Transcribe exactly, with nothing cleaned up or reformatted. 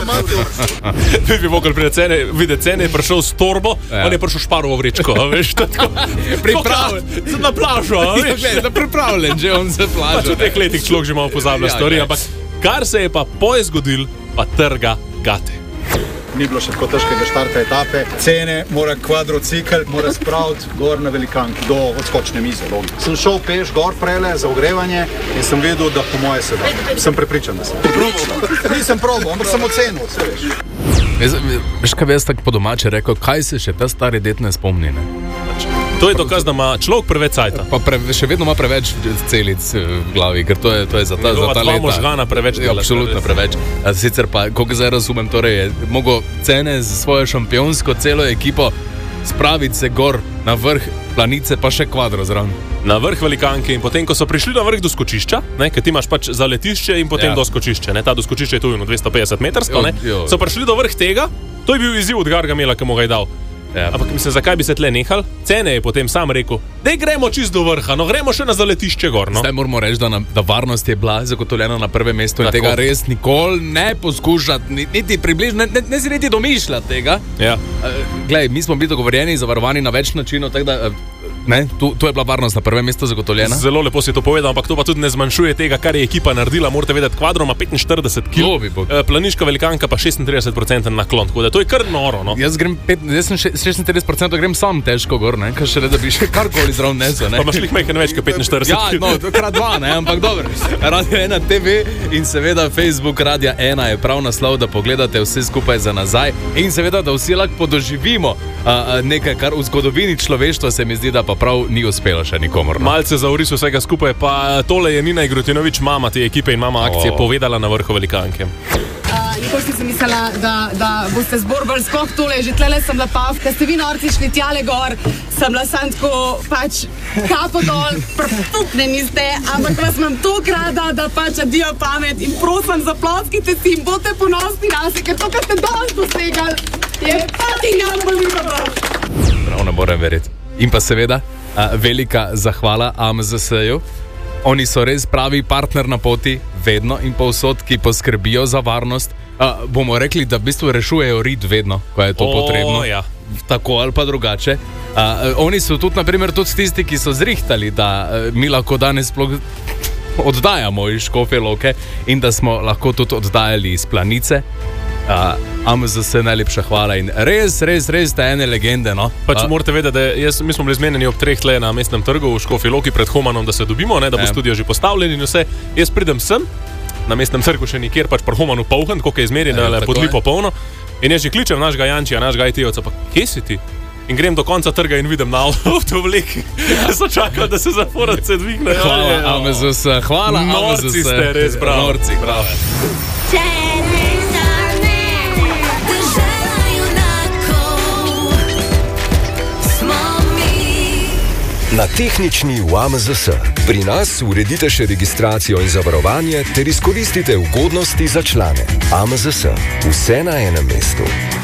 Vi bi mogli pride cene, videti cene, je prišel s torbo, ja. On je prišel šparovo vrečko, veš, tako. Pripravljen. Na plažo, veš. Ja, pripravljen, že on se plažo. Pač v teh letih človek že malo pozablja ja, stvari, ampak kar se je pa poje zgodil, pa trga gate. Ni bilo še tako težkega štarta etape. Cene mora kvadrocikl, mora spraviti gor na Velikanki do odskočne mize. Sem šel peš gor prele za ogrevanje in sem vedel, da po moje se da. Sem prepričan, da sem. Nisem probal, ampak sem ocenil, vse veš. Veš, kaj bi jaz tako po domače rekel, kaj se še ta stari det ne spomni, ne? To je dokaz, da ima človek preveč cajta. Pa pre, še vedno ima preveč celic v glavi, ker to je, to je za ta, za ta leta. Možgana preveč dela. Absolutno preveč. A sicer pa, koliko zdaj razumem, torej je mogo Cene z svojo šampionsko celo ekipo spraviti se gor na vrh planice, pa še kvadro zraven. Na vrh Velikanke in potem, ko so prišli na vrh do skočišča, ne, ker ti imaš pač zaletišče in potem ja. Do skočišče, ne, ta do skočišče je tu dvesto petdeset metrsko, ne, jo, jo. So prišli do vrh tega, to je bil izziv od Gargamela, ki mu ga je dal. Ja. Ampak mislim, zakaj bi se tle nehal? Cene je potem sam rekel, dej gremo čist do vrha, no gremo še na zaletišče gor, no. Zdaj moramo reči, da, na, da varnost je bila zagotovljena na prvem mestu in tega res nikoli ne poskušati, niti približno, ne, ne, ne si niti domišljati tega. Ja. Glej, mi smo bili dogovorjeni, zavarovani na več načinov, tako da ne, tu, tu je bila varnost na prvem mestu zagotovljena. Zelo lepo si to povedal, ampak to pa tudi ne zmanjšuje tega, kar je ekipa naredila. Morate vedeti, kvadro ima petinštirideset kilogramov, planiška Velikanka pa šestintrideset procentov naklon, tako da to je kar noro, no. Jaz grem pet, jaz sem šestintrideset procentov grem sam težko gor, ne, kaj še le, da bi še karkoli zraven nesel, ne. Pa imaš lih majhen več kot petinštirideset kilogramov. Ja, no, krat dva, ne, ampak dobro. Radio ena T V in seveda Facebook Radia ena je prav naslov, da pogledate vse skupaj za nazaj in seveda, da vsi lahko podoživimo a, a, nekaj, kar v zgodovini človeštva se mi zdi, da pa prav ni uspelo še nikomor. No. Malce za oris vsega skupaj, pa tole je Nina Igrutinović, mama te ekipe in mama akcije, oh. povedala na vrhu Velikanke. Uh, nikoli sem mislila, da, da boste zborbali skok tole, že tlele sem bila pav, da ste vi norci šli tjale gor, sem bila sam tako pač kapo dol, prpukne niste, ampak vas imam toliko rada, da pač adijo pamet in prosim, zaploskite si in bote ponosni nase, ker to, kar ste danes dosegali, je fucking unbelievable. Prav ne morem verjeti. In pa seveda, a, velika zahvala A M Z S-ju. Oni so res pravi partner na poti, vedno in povsod, ki poskrbijo za varnost. A, bomo rekli, da v bistvu rešujejo rit vedno, ko je to o, potrebno. Ja. Tako ali pa drugače. A, oni so tudi, naprimer, tudi tisti, ki so zrihtali, da a, mi lahko danes sploh oddajamo iz Škofje Loke in da smo lahko tudi oddajali iz Planice. Uh, A M Z S najlepša hvala in res, res, res te ene legende, no. Pač uh, morate vedeti, da jaz, mi smo bili zmenjeni ob treh tle na mestnem trgu v Škofji Loki pred Humanom, da se dobimo, ne, da bo studio že postavljen in vse. Jaz pridem sem, na mestnem trgu še nikjer, pač pri Humanu polhen, koliko je izmerjen, ali podli popolno. In jaz že kličem našega Jančija, našega I T-ovca, pa kje si ti? In grem do konca trga in vidim na avtovleki. Jaz so čakal, da se zapored se dvigne. Hvala, A M Z S, hvala, A M Z S. Norci ste, res, bravo. Norci, bravo. Na tehnični v A M Z S. Pri nas uredite še registracijo in zavarovanje ter izkoristite ugodnosti za člane. A M Z S. Vse na enem mestu.